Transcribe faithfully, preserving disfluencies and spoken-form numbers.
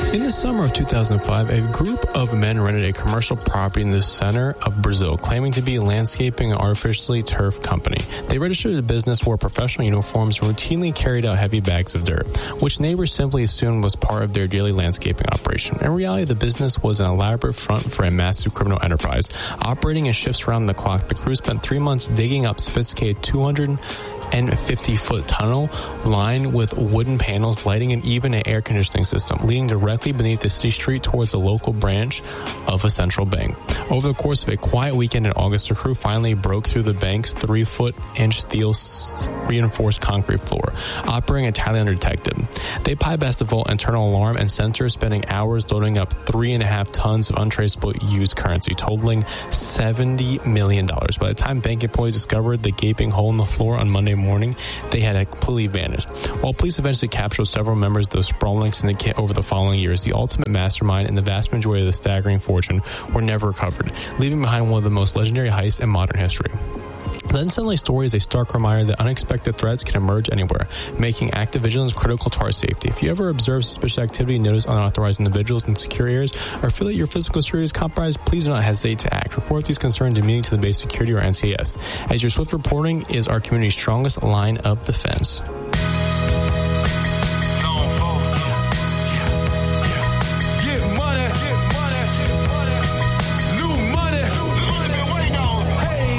In the summer of two thousand five, a group of men rented a commercial property in the center of Brazil, claiming to be a landscaping and artificially turf company. They registered a business where professional uniforms routinely carried out heavy bags of dirt, which neighbors simply assumed was part of their daily landscaping operation. In reality, the business was an elaborate front for a massive criminal enterprise. Operating in shifts around the clock, the crew spent three months digging up sophisticated two hundred fifty foot tunnel lined with wooden panels, lighting, and even an air conditioning system, leading directly beneath the city street towards a local branch of a central bank. Over the course of a quiet weekend in August, the crew finally broke through the bank's three foot inch steel reinforced concrete floor, operating entirely undetected. They bypassed the vault internal alarm and sensors, spending hours loading up three and a half tons of untraceable used currency, totaling seventy million dollars. By the time bank employees discovered the gaping hole in the floor on Monday morning, they had completely vanished. While police eventually captured several members of the sprawling syndicate over the following years, the ultimate mastermind and the vast majority of the staggering fortune were never recovered, leaving behind one of the most legendary heists in modern history. The unsettling story is a stark reminder that unexpected threats can emerge anywhere, making active vigilance critical to our safety. If you ever observe suspicious activity, notice unauthorized individuals in secure areas, or feel that your physical security is compromised, please do not hesitate to act. Report these concerns immediately to the base security or N C I S, as your swift reporting is our community's strongest line of defense.